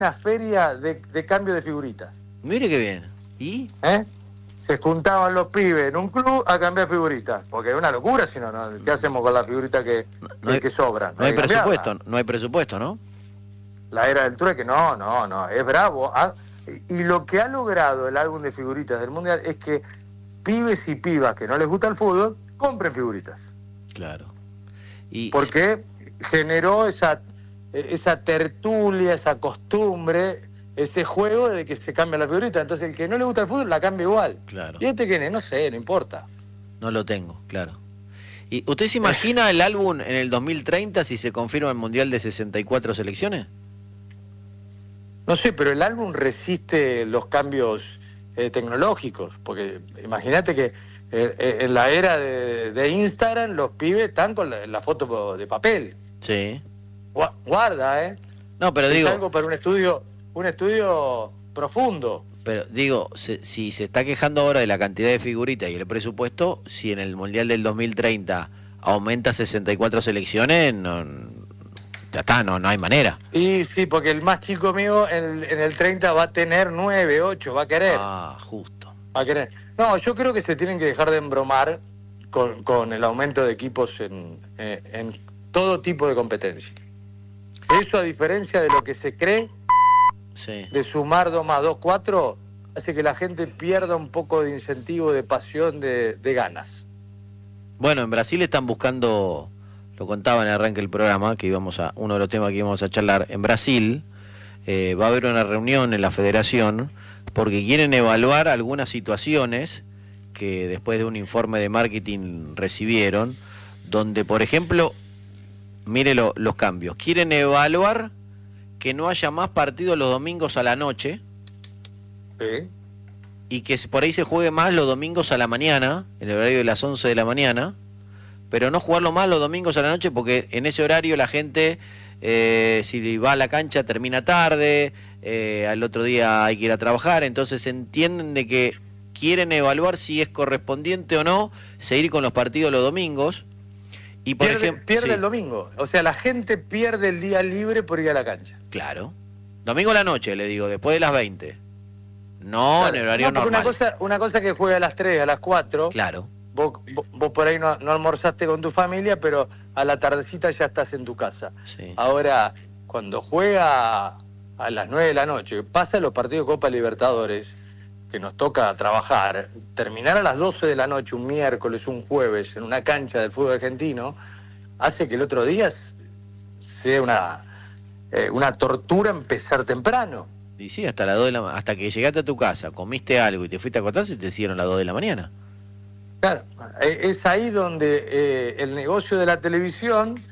una feria de cambio de figuritas. Mire qué bien. ¿Y? Se juntaban los pibes en un club a cambiar figuritas, porque es una locura, si no, ¿qué hacemos con las figuritas que sobran? No hay presupuesto, no hay presupuesto, ¿no? La era del trueque, no, es bravo. Y lo que ha logrado el álbum de figuritas del Mundial es que pibes y pibas que no les gusta el fútbol, compren figuritas. Claro. Porque generó esa tertulia, esa costumbre, ese juego de que se cambia la figurita. Entonces el que no le gusta el fútbol la cambia igual. Claro. Y que no sé, no importa. No lo tengo, claro. ¿Y usted se imagina el álbum en el 2030 si se confirma el Mundial de 64 selecciones? No sé, pero el álbum resiste los cambios tecnológicos, porque imagínate que en la era de Instagram los pibes están con la foto de papel. Sí. Guarda, No, pero digo... Es algo para un estudio profundo. Pero digo, si se está quejando ahora de la cantidad de figuritas y el presupuesto, si en el Mundial del 2030 aumenta 64 selecciones, ya está, no hay manera. Y sí, porque el más chico mío en el 30 va a tener 9, 8, va a querer. Justo. Va a querer. No, yo creo que se tienen que dejar de embromar con el aumento de equipos en todo tipo de competencia. Eso, a diferencia de lo que se cree, de sumar 2 más 2, 4, hace que la gente pierda un poco de incentivo, de pasión, de ganas. Bueno, en Brasil están buscando, lo contaba en el arranque del programa, que uno de los temas que íbamos a charlar, en Brasil va a haber una reunión en la federación porque quieren evaluar algunas situaciones que después de un informe de marketing recibieron, donde, por ejemplo, mire los cambios. Quieren evaluar que no haya más partidos los domingos a la noche. Sí. Y que por ahí se juegue más los domingos a la mañana, en el horario de las 11 de la mañana, pero no jugarlo más los domingos a la noche porque en ese horario la gente, si va a la cancha, termina tarde, al otro día hay que ir a trabajar, entonces entienden de que quieren evaluar si es correspondiente o no seguir con los partidos los domingos. Y por ejemplo, pierde el domingo, o sea, la gente pierde el día libre por ir a la cancha. Claro. Domingo a la noche, le digo, después de las 20. No, claro, en el horario normal. Una cosa que juega a las 3, a las 4. Claro. Vos por ahí no almorzaste con tu familia, pero a la tardecita ya estás en tu casa. Sí. Ahora, cuando juega a las 9 de la noche, pasa los partidos de Copa Libertadores, que nos toca trabajar, terminar a las 12 de la noche, un miércoles, un jueves, en una cancha del fútbol argentino, hace que el otro día sea una tortura empezar temprano. Y sí, hasta que llegaste a tu casa, comiste algo y te fuiste a acostar, se te hicieron las 2 de la mañana. Claro, es ahí donde el negocio de la televisión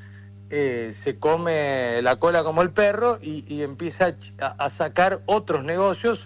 se come la cola como el perro y empieza a sacar otros negocios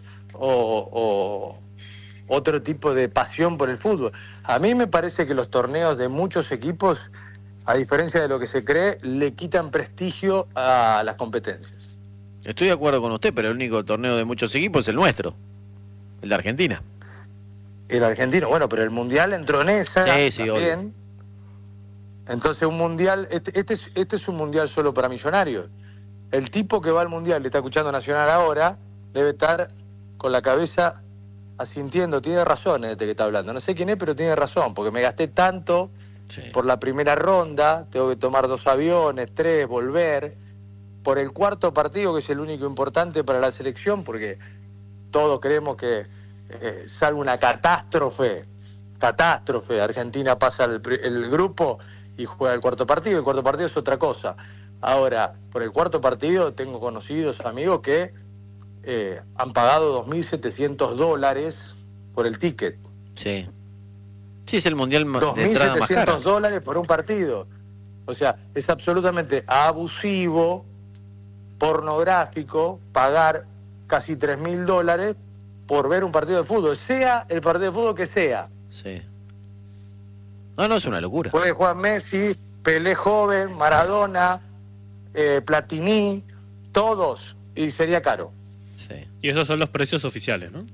o otro tipo de pasión por el fútbol. A mí me parece que los torneos de muchos equipos, a diferencia de lo que se cree, le quitan prestigio a las competencias. Estoy de acuerdo con usted, pero el único torneo de muchos equipos es el nuestro, el de Argentina. El argentino, bueno, pero el Mundial entró en esa sí, también. Obvio. Entonces un Mundial, este es un Mundial solo para millonarios. El tipo que va al Mundial, le está escuchando Nacional ahora, debe estar con la cabeza asintiendo, tiene razón este que está hablando. No sé quién es, pero tiene razón, porque me gasté tanto por la primera ronda, tengo que tomar 2 aviones, 3, volver, por el cuarto partido, que es el único importante para la selección, porque todos creemos que, salvo una catástrofe, Argentina pasa el grupo y juega el cuarto partido es otra cosa. Ahora, por el cuarto partido tengo conocidos, amigos que han pagado $2.700 por el ticket. Sí. Sí, es el mundial de entrada más caro. $2.700 por un partido. O sea, es absolutamente abusivo, pornográfico, pagar casi $3.000 por ver un partido de fútbol, sea el partido de fútbol que sea. Sí. No, es una locura. Puede jugar Messi, Pelé joven, Maradona, Platini, todos, y sería caro. Sí. Y esos son los precios oficiales, ¿no?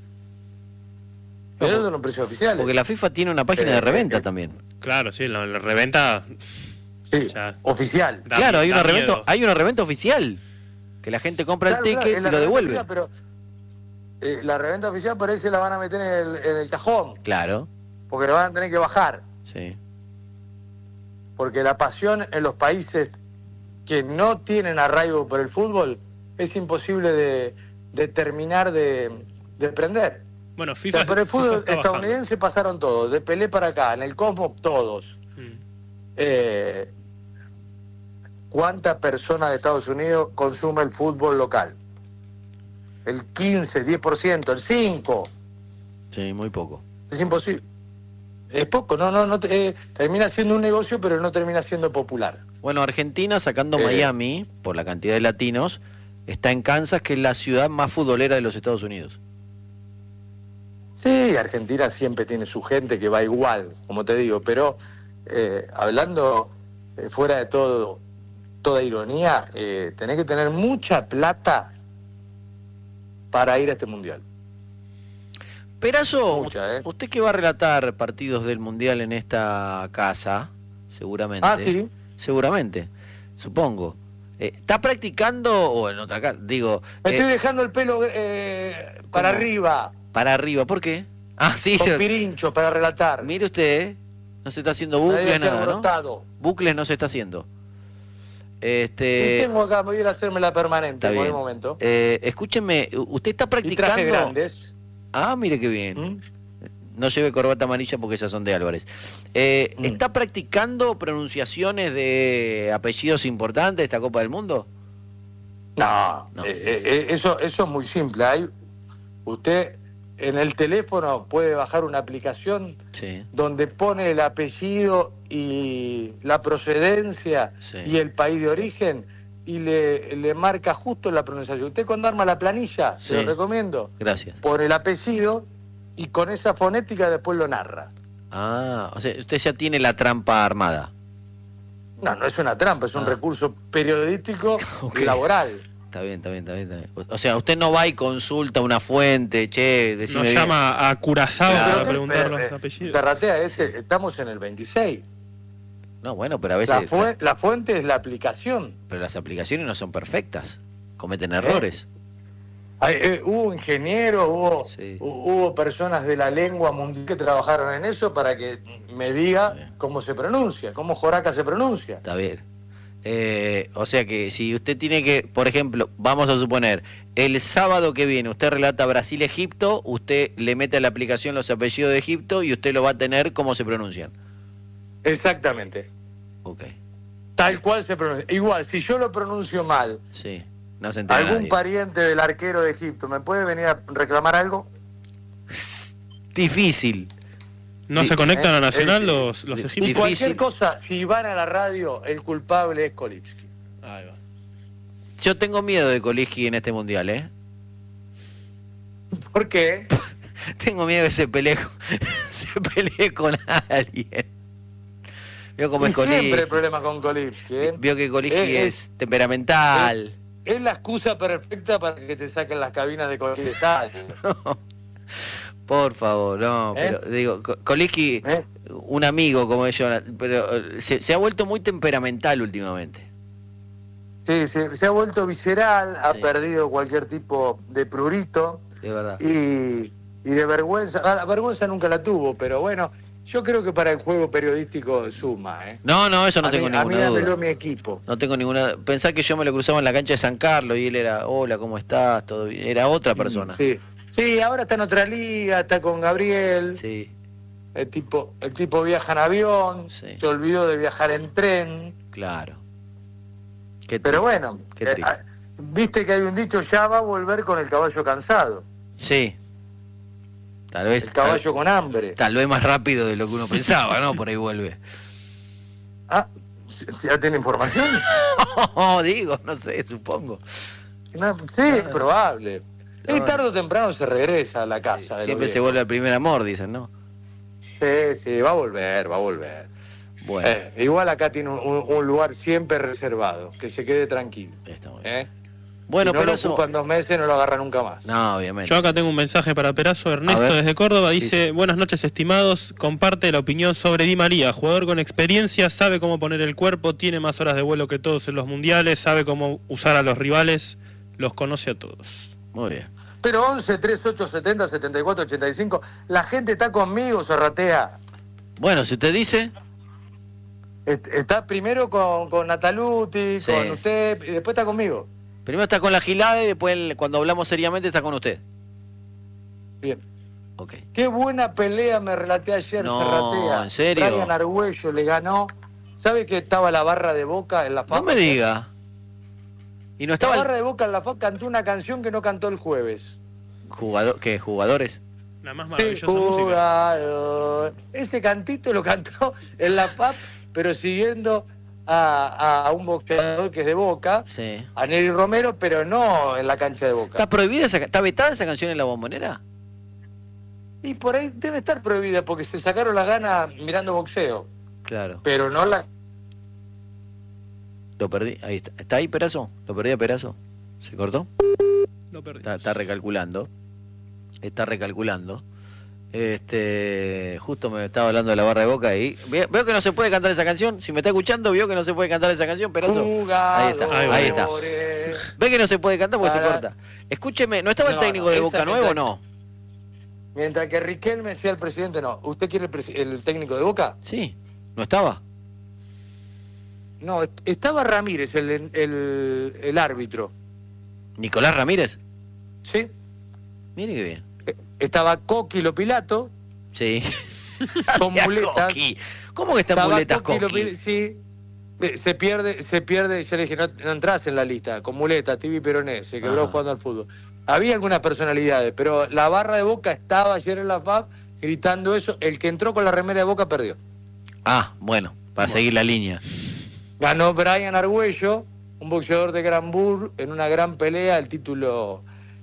Pero esos son los precios oficiales. Porque la FIFA tiene una página de reventa también. Claro, sí, la reventa... Sí, oficial. Claro, hay una reventa oficial. Que la gente compra Claro, el claro, ticket en y la lo reventa devuelve. oficial, pero la reventa oficial por ahí se la van a meter en el cajón, Claro, porque la van a tener que bajar. sí. Porque la pasión en los países que no tienen arraigo por el fútbol es imposible de terminar de prender. Bueno, O FIFA, sea, por el FIFA fútbol está estadounidense pasaron todos, de Pelé para acá, en el Cosmos todos. bajando. ¿Cuánta persona de Estados Unidos consume el fútbol local? El 15, 10%, el 5%. Sí, muy poco. Es imposible. Es poco, termina siendo un negocio, pero no termina siendo popular. Bueno, Argentina, sacando Eh. Miami, por la cantidad de latinos, está en Kansas, que es la ciudad más futbolera de los Estados Unidos. Sí, Argentina siempre tiene su gente que va igual, como te digo, pero hablando fuera de toda ironía, tenés que tener mucha plata para ir a este mundial. Perazo, Mucha, usted que va a relatar partidos del Mundial en esta casa, seguramente. Ah, sí. Seguramente, supongo. ¿Está practicando o en otra casa? Digo, Me estoy dejando el pelo para ¿cómo? arriba, para arriba, ¿por qué? Ah, sí, con pirincho para relatar. mire usted, no se está haciendo Nadie bucles, se ha nada, ¿no? brotado. Bucles no se está haciendo. Y tengo acá, me voy a ir a hacerme la permanente Está por el bien. momento. Escúcheme, ¿usted está Y practicando? trajes grandes. Ah, mire qué bien. ¿Mm? No lleve corbata amarilla porque esas son de Álvarez. ¿Está practicando pronunciaciones de apellidos importantes de esta Copa del Mundo? No, No. eso es muy simple. Usted en el teléfono puede bajar una aplicación Sí. donde pone el apellido y la procedencia Sí. y el país de origen y le marca justo la pronunciación. Usted cuando arma la planilla, Sí. se lo recomiendo, Gracias. pone el apellido y con esa fonética después lo narra. Ah, o sea, usted ya tiene la trampa armada. No es una trampa, es un Ah. recurso periodístico Ok. y laboral. Está bien. O sea, usted no va y consulta una fuente, che, decime Nos bien. llama a Curazao Claro. para preguntar Pero, los apellidos. Zarratea, estamos en el 26. No, bueno, pero a veces... La fuente es la aplicación. Pero las aplicaciones no son perfectas. Cometen errores. Hubo ingenieros, Sí. hubo personas de la lengua mundial que trabajaron en eso para que me diga Sí. cómo se pronuncia, cómo Joraca se pronuncia. Está bien. O sea que si usted tiene que, por ejemplo, vamos a suponer, el sábado que viene usted relata Brasil-Egipto, usted le mete a la aplicación los apellidos de Egipto y usted lo va a tener cómo se pronuncian. Exactamente. Ok, Tal cual se pronuncia. Igual, si yo lo pronuncio mal, sí, no se entera algún nadie. pariente del arquero de Egipto, ¿me puede venir a reclamar algo? Difícil. ¿No Sí. se conectan a Nacional Eh, los Y egipcios? Difícil. cualquier cosa, si van a la radio, el culpable es Kolipsky. Ahí va. Yo tengo miedo de Koliski en este mundial, ¿eh? ¿Por qué? Tengo miedo de que se pelee con alguien. Vio cómo Y es siempre hay Koliski. problemas con Kolipsky, ¿eh? Vio que Koliski Es- es temperamental. Es la excusa perfecta para que te saquen las cabinas de cualquier estadio. Por favor, no, pero digo, Koliski, ¿Eh? un amigo como ellos, pero se ha vuelto muy temperamental últimamente. Sí, se ha vuelto visceral, ha Sí. perdido cualquier tipo de prurito De verdad. y de vergüenza. La vergüenza nunca la tuvo, pero bueno, yo creo que para el juego periodístico suma. No, eso no a tengo mí ninguna dámelo duda. mi equipo. No tengo ninguna. Pensá que yo me lo cruzaba en la cancha de San Carlos y él era, hola, ¿cómo estás? Todo bien. Era otra persona. Sí, ahora está en otra liga, está con Gabriel. Sí, El tipo viaja en avión, Sí. se olvidó de viajar en tren. claro. Qué Pero triste. bueno, Qué triste. viste que hay un dicho, ya va a volver con el caballo cansado, Sí. Tal vez. el caballo con hambre. Tal vez más rápido de lo que uno pensaba, ¿no? Por ahí vuelve. Ah, ¿ya tiene información? Digo, no sé, supongo. No, sí, es probable. No, Y tarde o temprano se regresa a la casa. de Siempre los se viejos. vuelve al primer amor, dicen, ¿no? Sí, va a volver. Bueno, Igual acá tiene un lugar siempre reservado, que se quede tranquilo. está muy bien. ¿eh? Bueno, Si no pero lo eso. ocupan 2 meses, no lo agarra nunca más. No, obviamente. Yo acá tengo un mensaje para Perazo. A Ernesto ver. desde Córdoba dice: Sí. buenas noches, estimados. Comparte la opinión sobre Di María, jugador con experiencia, sabe cómo poner el cuerpo, tiene más horas de vuelo que todos en los mundiales, sabe cómo usar a los rivales. los conoce a todos. Muy bien. Pero 11, 38, 70, 74, 85, la gente está conmigo, Zarratea. Bueno, si usted dice... Está primero con Nataluti, Sí. con usted, y después está conmigo. Primero está con la gilada y después, cuando hablamos seriamente, está con usted. Bien. Ok. Qué buena pelea me relaté ayer, No, Serratea. ¿en serio? Brian Argüello le ganó. ¿Sabe que estaba la barra de Boca en la FAP? No me diga. Y no La estaba barra el de Boca en la FAP cantó una canción que no cantó el jueves. jugador, ¿qué? ¿Jugadores? La más Sí, maravillosa música. jugador. Ese cantito lo cantó en la FAP, pero siguiendo a un boxeador que es de Boca, Sí. a Neri Romero, pero no en la cancha de Boca. ¿Está prohibida está vetada esa canción en la Bombonera? Y por ahí debe estar prohibida porque se sacaron las ganas mirando boxeo, Claro. pero no la... Lo perdí. Ahí está. ¿Está ahí, Perazo? ¿Lo perdí a Perazo? ¿Se cortó? Lo perdí. Está recalculando. Está recalculando. Justo me estaba hablando de la barra de Boca y veo que no se puede cantar esa canción. Si me está escuchando, vio que no se puede cantar esa canción, Perazo. Ahí está, ahí está. Ve que no se puede cantar porque se corta. Escúcheme, ¿no estaba el No, técnico no, de esa Boca Nuevo o no? Mientras que Riquelme sea el presidente, no. ¿Usted quiere el técnico de Boca? Sí, ¿no estaba? No, estaba Ramírez, el árbitro. ¿Nicolás Ramírez? ¿Sí? Mire qué bien. Estaba Coquilo Pilato, Sí. con muletas. Coqui. ¿Cómo que está en Estaba muletas, Coquilo Coqui? sí. Se pierde, yo le dije, no entras en la lista, con muletas, Tibi Peroné, se quebró Ajá. jugando al fútbol. Había algunas personalidades, pero la barra de Boca estaba ayer en la FAB gritando eso. El que entró con la remera de Boca perdió. Ah, bueno, para seguir la línea. Ganó Brian Argüello, un boxeador de Granbur, en una gran pelea. El título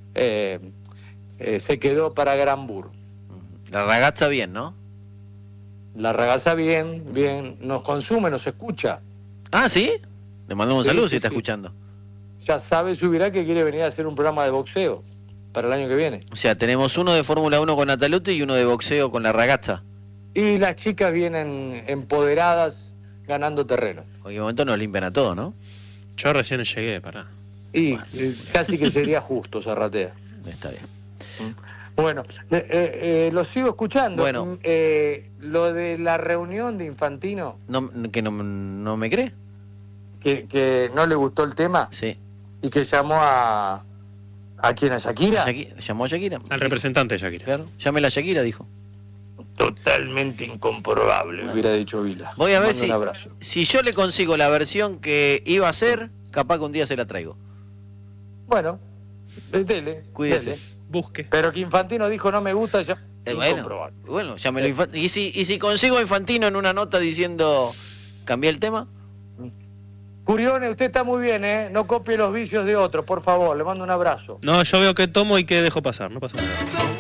se quedó para Granbur. La ragazza bien, ¿no? La ragaza bien, nos consume, nos escucha. Ah, ¿sí? Le mandamos un Sí, saludo sí, si está sí. escuchando. Ya sabe, subirá que quiere venir a hacer un programa de boxeo para el año que viene. O sea, tenemos uno de Fórmula 1 con Nataluti y uno de boxeo con la ragazza. Y las chicas vienen empoderadas, ganando terreno. En cualquier momento nos limpian a todos, ¿no? Yo recién llegué, pará. Y casi que sería justo, Zarratea. Está bien. Bueno, lo sigo escuchando. Bueno. Lo de la reunión de Infantino, ¿Que no me cree? que no le gustó el tema Sí. y que llamó a quién, a Shakira. ¿Llamó a Shakira? Al representante de Shakira. Claro. Llámela a Shakira, dijo. Totalmente incomprobable, hubiera dicho Vila. Voy a ver Mando un abrazo. si yo le consigo la versión que iba a hacer, capaz que un día se la traigo. Bueno, dele. Cuídese. dele. Busque. Pero que Infantino dijo no me gusta, ya Bueno, incomprobable. llámelo y si consigo a Infantino en una nota diciendo cambié el tema. Curione, usted está muy bien, ¿eh? No copie los vicios de otros, por favor. Le mando un abrazo. No, yo veo que tomo y que dejo pasar, no pasa nada.